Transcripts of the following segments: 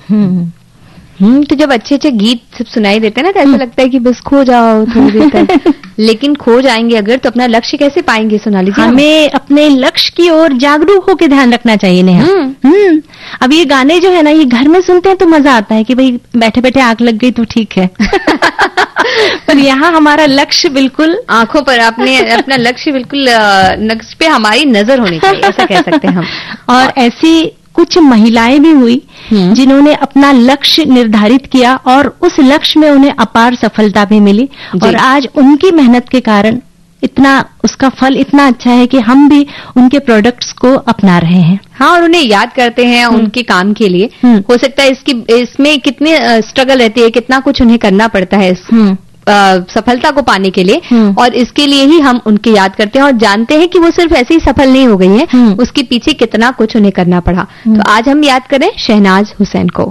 तो जब अच्छे अच्छे गीत सब सुनाई देते हैं ना, तो ऐसा लगता है कि बस खो जाओ थोड़ी देर तक। लेकिन खो जाएंगे अगर, तो अपना लक्ष्य कैसे पाएंगे सोनाली जी? हमें अपने लक्ष्य की ओर जागरूक होकर ध्यान रखना चाहिए नेहा। अब ये गाने जो है ना, ये घर में सुनते हैं तो मजा आता है कि भाई बैठे बैठे आग लग गई तो ठीक है। पर यहाँ हमारा लक्ष्य बिल्कुल आंखों पर, अपना लक्ष्य बिल्कुल लक्ष्य पे हमारी नजर होनी चाहिए, ऐसा कह सकते हैं हम। और ऐसी कुछ महिलाएं भी हुई जिन्होंने अपना लक्ष्य निर्धारित किया और उस लक्ष्य में उन्हें अपार सफलता भी मिली, और आज उनकी मेहनत के कारण उसका फल इतना अच्छा है कि हम भी उनके प्रोडक्ट्स को अपना रहे हैं। हाँ, और उन्हें याद करते हैं उनके काम के लिए। हो सकता है इसमें कितनी स्ट्रगल रहती है, कितना कुछ उन्हें करना पड़ता है सफलता को पाने के लिए, और इसके लिए ही हम उनके याद करते हैं और जानते हैं कि वो सिर्फ ऐसे ही सफल नहीं हो गई हैं, उसके पीछे कितना कुछ उन्हें करना पड़ा। तो आज हम याद करें शहनाज हुसैन को।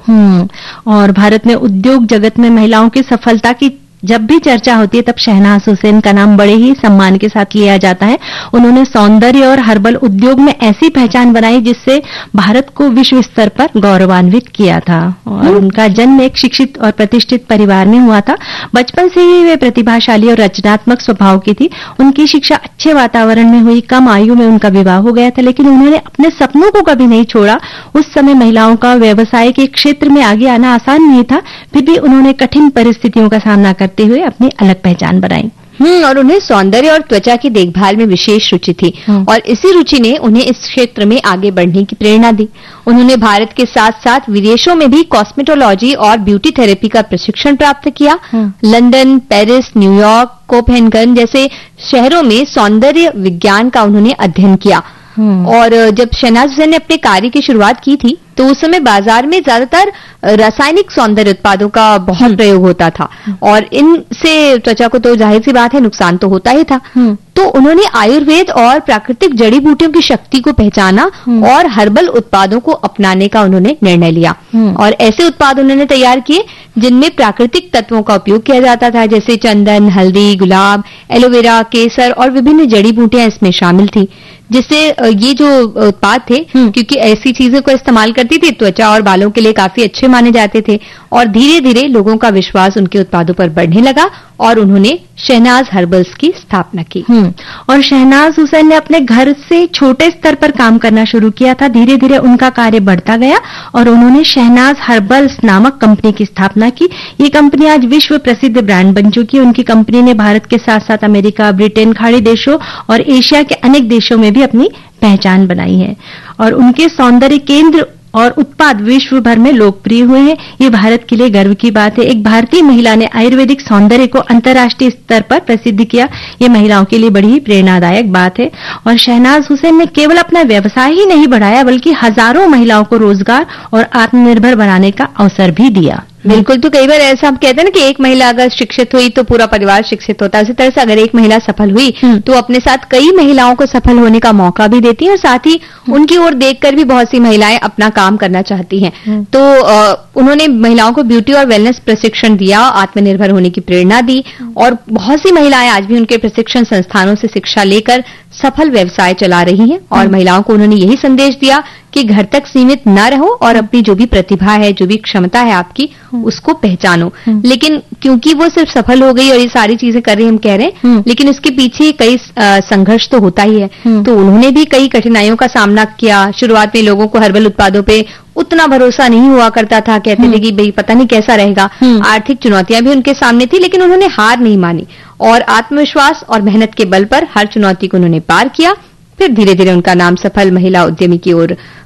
और भारत में उद्योग जगत में महिलाओं की सफलता की जब भी चर्चा होती है तब शहनाज हुसैन का नाम बड़े ही सम्मान के साथ लिया जाता है। उन्होंने सौंदर्य और हर्बल उद्योग में ऐसी पहचान बनाई जिससे भारत को विश्व स्तर पर गौरवान्वित किया था। और उनका जन्म एक शिक्षित और प्रतिष्ठित परिवार में हुआ था। बचपन से ही वे प्रतिभाशाली और रचनात्मक स्वभाव की थी। उनकी शिक्षा अच्छे वातावरण में हुई। कम आयु में उनका विवाह हो गया था, लेकिन उन्होंने अपने सपनों को कभी नहीं छोड़ा। उस समय महिलाओं का व्यवसाय के क्षेत्र में आगे आना आसान नहीं था, फिर भी उन्होंने कठिन परिस्थितियों का सामना करते हुए अपनी अलग पहचान बनाई। और उन्हें सौंदर्य और त्वचा की देखभाल में विशेष रुचि थी, और इसी रुचि ने उन्हें इस क्षेत्र में आगे बढ़ने की प्रेरणा दी। उन्होंने भारत के साथ साथ विदेशों में भी कॉस्मेटोलॉजी और ब्यूटी थेरेपी का प्रशिक्षण प्राप्त किया। लंदन, पेरिस, न्यूयॉर्क, कोपेनहेगन जैसे शहरों में सौंदर्य विज्ञान का उन्होंने अध्ययन किया। और जब शहनाज हुसैन ने अपने कार्य की शुरुआत की थी तो उस समय बाजार में ज्यादातर रासायनिक सौंदर्य उत्पादों का बहुत प्रयोग होता था, और इनसे त्वचा को तो जाहिर सी बात है नुकसान तो होता ही था। तो उन्होंने आयुर्वेद और प्राकृतिक जड़ी बूटियों की शक्ति को पहचाना और हर्बल उत्पादों को अपनाने का उन्होंने निर्णय लिया। और ऐसे उत्पाद उन्होंने तैयार किए जिनमें प्राकृतिक तत्वों का उपयोग किया जाता था, जैसे चंदन, हल्दी, गुलाब, एलोवेरा, केसर और विभिन्न जड़ी बूटियां इसमें शामिल थी, जिससे ये जो उत्पाद थे, क्योंकि ऐसी चीजों को इस्तेमाल करती थी, त्वचा और बालों के लिए काफी अच्छे माने जाते थे, और धीरे धीरे लोगों का विश्वास उनके उत्पादों पर बढ़ने लगा और उन्होंने शहनाज हर्बल्स की स्थापना की। और शहनाज हुसैन ने अपने घर से छोटे स्तर पर काम करना शुरू किया था। धीरे धीरे उनका कार्य बढ़ता गया और उन्होंने शहनाज हर्बल्स नामक कंपनी की स्थापना की। ये कंपनी आज विश्व प्रसिद्ध ब्रांड बन चुकी है। उनकी कंपनी ने भारत के साथ साथ अमेरिका, ब्रिटेन, खाड़ी देशों और एशिया के अनेक देशों में भी अपनी पहचान बनाई है, और उनके सौंदर्य केंद्र और उत्पाद विश्व भर में लोकप्रिय हुए हैं। ये भारत के लिए गर्व की बात है। एक भारतीय महिला ने आयुर्वेदिक सौंदर्य को अंतर्राष्ट्रीय स्तर पर प्रसिद्ध किया। ये महिलाओं के लिए बड़ी ही प्रेरणादायक बात है। और शहनाज हुसैन ने केवल अपना व्यवसाय ही नहीं बढ़ाया, बल्कि हजारों महिलाओं को रोजगार और आत्मनिर्भर बनाने का अवसर भी दिया। बिल्कुल। तो कई बार ऐसा हम कहते हैं ना कि एक महिला अगर शिक्षित हुई तो पूरा परिवार शिक्षित होता है। उसी तरह से अगर एक महिला सफल हुई तो अपने साथ कई महिलाओं को सफल होने का मौका भी देती है, और साथ ही उनकी ओर देखकर भी बहुत सी महिलाएं अपना काम करना चाहती हैं। तो उन्होंने महिलाओं को ब्यूटी और वेलनेस प्रशिक्षण दिया, आत्मनिर्भर होने की प्रेरणा दी, और बहुत सी महिलाएं आज भी उनके प्रशिक्षण संस्थानों से शिक्षा लेकर सफल व्यवसाय चला रही हैं। और महिलाओं को उन्होंने यही संदेश दिया कि घर तक सीमित न रहो और अपनी जो भी प्रतिभा है, जो भी क्षमता है आपकी, उसको पहचानो। लेकिन क्योंकि वो सिर्फ सफल हो गई और ये सारी चीजें कर रही, हम कह रहे हैं, लेकिन उसके पीछे कई संघर्ष तो होता ही है। तो उन्होंने भी कई कठिनाइयों का सामना किया। शुरुआत में लोगों को हर्बल उत्पादों पे उतना भरोसा नहीं हुआ करता था, कहते थे कि भाई पता नहीं कैसा रहेगा। आर्थिक चुनौतियां भी उनके सामने थी, लेकिन उन्होंने हार नहीं मानी और आत्मविश्वास और मेहनत के बल पर हर चुनौती को उन्होंने पार किया। फिर धीरे धीरे उनका नाम सफल महिला उद्यमी की ओर